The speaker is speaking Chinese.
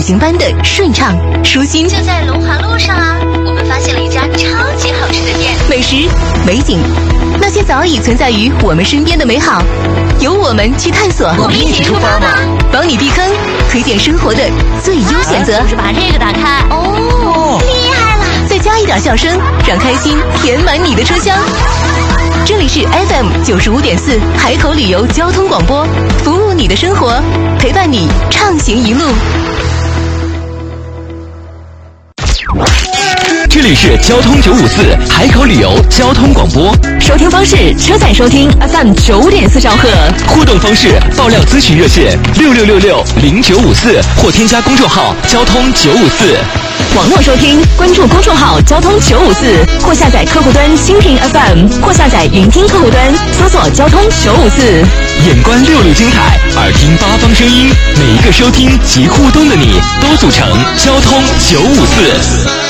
行般的顺畅舒心。 就在龙华路上啊，我们发现了一家超级好吃的店， 美食、美景，那些早已存在于我们身边的美好，由我们去探索。 我们一起出发吧， 帮你避坑，推荐生活的最优选择。 就是把这个打开。哦，厉害了！ 再加一点笑声，让开心填满你的车厢。这里是 FM95.4海口旅游交通广播，服务你的生活，陪伴你畅行一路。 这里是交通954海口旅游交通广播， 收听方式：车载收听 FM9.4兆赫， 互动方式：爆料咨询热线66660954或添加公众号交通954。 网络收听，关注公众号交通954，或下载客户端蜻蜓 FM， 或下载云听客户端，搜索交通954。 眼观六路精彩，耳听八方声音，每一个收听及互动的你，都组成交通954。